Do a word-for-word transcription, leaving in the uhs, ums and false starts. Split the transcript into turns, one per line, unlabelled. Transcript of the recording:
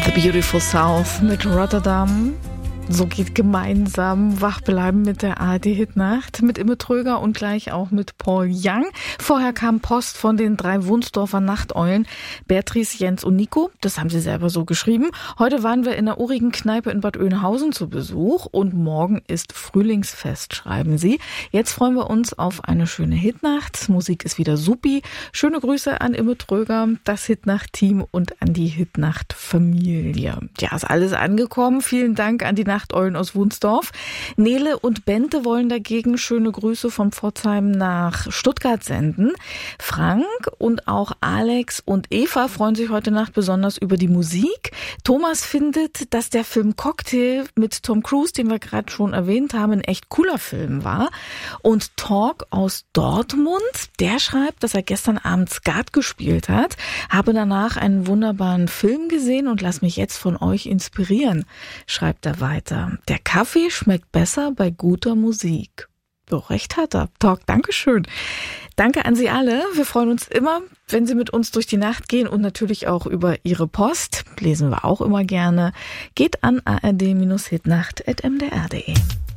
The Beautiful South mit Rotterdam. So geht gemeinsam Wachbleiben mit der A R D-Hitnacht, mit Imme Tröger und gleich auch mit Paul Young. Vorher kam Post von den drei Wunsdorfer Nachteulen, Beatrice, Jens und Nico. Das haben sie selber so geschrieben. Heute waren wir in der urigen Kneipe in Bad Oeynhausen zu Besuch und morgen ist Frühlingsfest, schreiben sie. Jetzt freuen wir uns auf eine schöne Hitnacht. Musik ist wieder supi. Schöne Grüße an Imme Tröger, das Hitnacht-Team und an die Hitnacht-Familie. Ja, ist alles angekommen. Vielen Dank an die Nachteulen aus Wunsdorf. Nele und Bente wollen dagegen schöne Grüße von Pforzheim nach Stuttgart senden. Frank und auch Alex und Eva freuen sich heute Nacht besonders über die Musik. Thomas findet, dass der Film Cocktail mit Tom Cruise, den wir gerade schon erwähnt haben, ein echt cooler Film war. Und Talk aus Dortmund, der schreibt, dass er gestern Abend Skat gespielt hat, habe danach einen wunderbaren Film gesehen und lass mich jetzt von euch inspirieren, schreibt er weiter. Der Kaffee schmeckt besser bei guter Musik. So, recht hat er. Talk, Dankeschön. Danke an Sie alle. Wir freuen uns immer, wenn Sie mit uns durch die Nacht gehen und natürlich auch über Ihre Post. Lesen wir auch immer gerne. Geht an a r d Bindestrich hitnacht at m d r punkt d e.